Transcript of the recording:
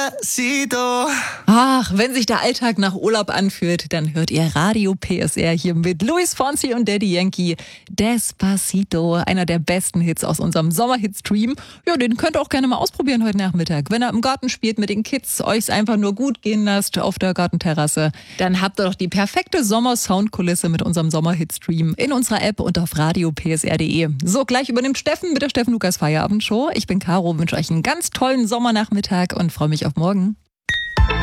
Despacito. Ach, wenn sich der Alltag nach Urlaub anfühlt, dann hört ihr Radio PSR hier mit Luis Fonsi und Daddy Yankee. Despacito, einer der besten Hits aus unserem Sommerhit-Stream. Ja, den könnt ihr auch gerne mal ausprobieren heute Nachmittag. Wenn ihr im Garten spielt mit den Kids, euch's einfach nur gut gehen lasst auf der Gartenterrasse, dann habt ihr doch die perfekte Sommer-Soundkulisse mit unserem Sommerhit-Stream in unserer App und auf radiopsr.de. So, gleich übernimmt Steffen mit der Steffen Lukas Feierabendshow. Ich bin Caro, wünsche euch einen ganz tollen Sommernachmittag und freue mich auf morgen.